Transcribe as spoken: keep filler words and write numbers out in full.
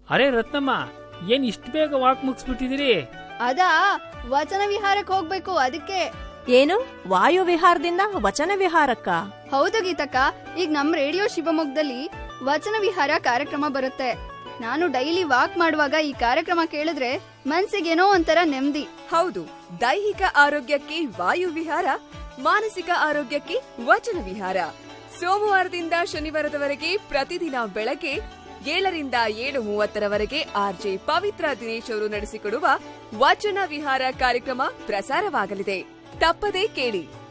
ಅರೆ ರತ್ನಮ್ಮ, ಏನ್ ಇಷ್ಟು ಬೇಗ ವಾಕ್ ಮುಗಿಸ್ಬಿಟ್ಟಿದಿರಿ? ಅದಾ, ವಚನ ವಿಹಾರಕ್ಕೆ ಹೋಗ್ಬೇಕು ಅದಕ್ಕೆ. ಏನು, ವಾಯು ವಿಹಾರದಿಂದ ವಚನ ವಿಹಾರಕ್ಕ? ಹೌದು ಗೀತಕ್ಕ, ಈಗ ನಮ್ ರೇಡಿಯೋ ಶಿವಮೊಗ್ಗದಲ್ಲಿ ವಚನ ವಿಹಾರ ಕಾರ್ಯಕ್ರಮ ಬರುತ್ತೆ. ನಾನು ಡೈಲಿ ವಾಕ್ ಮಾಡುವಾಗ ಈ ಕಾರ್ಯಕ್ರಮ ಕೇಳಿದ್ರೆ ಮನ್ಸಿಗೇನೋ ಒಂಥರ ನೆಮ್ಮದಿ. ಹೌದು, ದೈಹಿಕ ಆರೋಗ್ಯಕ್ಕೆ ವಾಯು ವಿಹಾರ, ಮಾನಸಿಕ ಆರೋಗ್ಯಕ್ಕೆ ವಚನ ವಿಹಾರ. ಸೋಮವಾರದಿಂದ ಶನಿವಾರದವರೆಗೆ ಪ್ರತಿದಿನ ಬೆಳಗ್ಗೆ ಏಳರಿಂದ ಏಳು ಮೂವತ್ತರವರೆಗೆ ಆರ್ಜೆ ಪವಿತ್ರ ದಿನೇಶ್ ಅವರು ನಡೆಸಿಕೊಡುವ ವಚನ ವಿಹಾರ ಕಾರ್ಯಕ್ರಮ ಪ್ರಸಾರವಾಗಲಿದೆ. ತಪ್ಪದೇ ಕೇಳಿ.